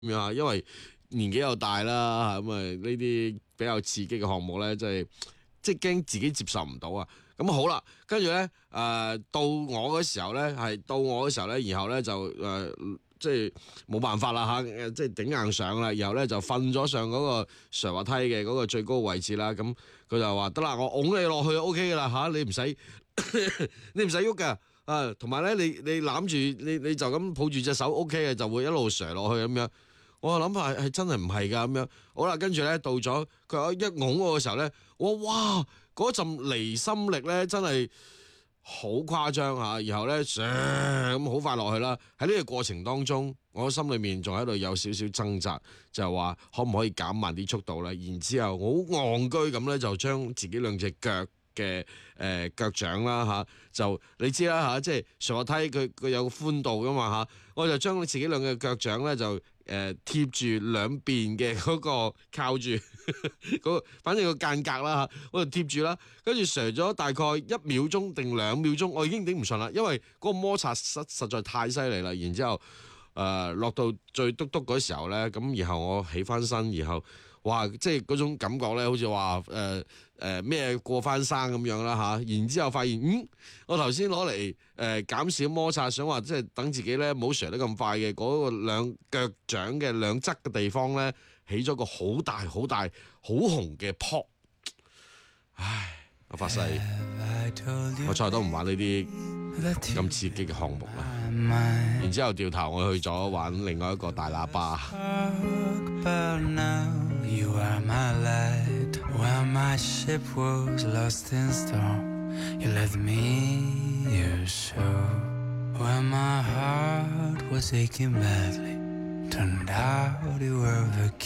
咁樣，因為年紀又大啦，咁啊呢啲比較刺激嘅項目咧，即係驚自己接受唔到啊！咁好啦，跟住咧到我嘅時候咧，然後咧就即係冇辦法啦嚇，即係頂硬上啦，然後咧就瞓咗上嗰個瀡滑梯嘅嗰個最高位置啦。咁佢就話得啦，我擁你落去 O K 噶啦嚇，你唔使你唔使喐噶啊，同埋咧你攬住你就咁抱住隻手 O K 嘅，就會一路瀡落去咁樣。我諗法係真係唔係㗎咁樣，好啦，跟住咧到咗佢一擁我嘅時候咧，哇嗰陣離心力咧真係好誇張嚇，然後咧咁好快落去啦。喺呢個過程當中，我心裏面仲喺度有少少掙扎，就係話可唔可以減慢啲速度咧？然之後我好戇居咁咧，就將自己兩隻腳嘅腳掌啦嚇，就你知啦嚇，即係上滑梯佢有寬度噶嘛嚇，我就將自己兩隻腳掌咧就貼住兩邊嘅嗰個靠住嗰個，反正個間隔啦嚇，我就貼住啦，跟住上咗大概1秒鐘定2秒鐘，我已經頂唔順啦，因為嗰個摩擦實在太犀利啦，然之後落到最篤篤嗰時候咧，咁然後我起翻身，然後哇，即係嗰種感覺咧，好似話咩過翻山咁樣啦嚇，然之後發現我頭先攞嚟減少摩擦，想話即係等自己咧唔好瀡得咁快嘅嗰個兩腳掌嘅兩側嘅地方咧，起咗個好大好大好紅嘅泡，唉，我發誓我再都唔玩呢啲咁刺激嘅項目啦。然之後掉頭我去咗玩另外一個大喇叭。 You are my light while my ship was lost in storm. You led me your soul while my heart was aching badly. Turned out you were